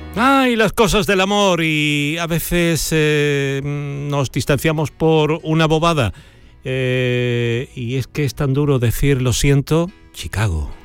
Ay, las cosas del amor, y a veces nos distanciamos por una bobada. Y es que es tan duro decir lo siento. Chicago.